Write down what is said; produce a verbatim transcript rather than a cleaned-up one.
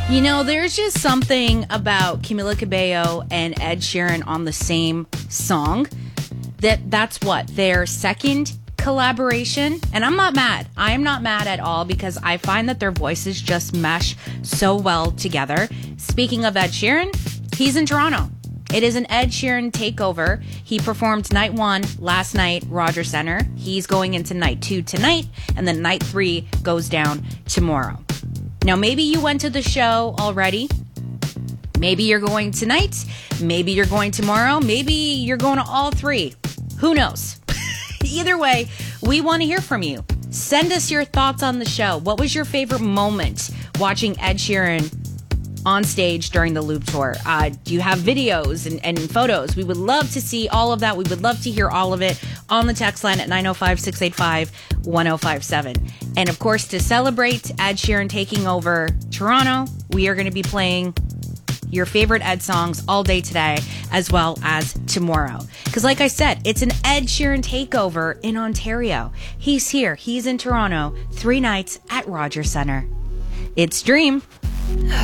You know, there's just something about Camila Cabello and Ed Sheeran on the same song that that's what, their second collaboration. And I'm not mad. I am not mad at all because I find that their voices just mesh so well together. Speaking of Ed Sheeran, he's in Toronto. It is an Ed Sheeran takeover. He performed night one last night, Rogers Centre. He's going into night two tonight, and then night three goes down tomorrow. Now, maybe you went to the show already. Maybe you're going tonight. Maybe you're going tomorrow. Maybe you're going to all three. Who knows? Either way, we want to hear from you. Send us your thoughts on the show. What was your favorite moment watching Ed Sheeran on stage during the Loop Tour? Uh, do you have videos and, and photos? We would love to see all of that. We would love to hear all of it on the text line at nine oh five, six eight five, one oh five seven. And of course, to celebrate Ed Sheeran taking over Toronto, we are going to be playing your favorite Ed songs all day today, as well as tomorrow. Because like I said, it's an Ed Sheeran takeover in Ontario. He's here. He's in Toronto. Three nights at Rogers Centre. It's Dream.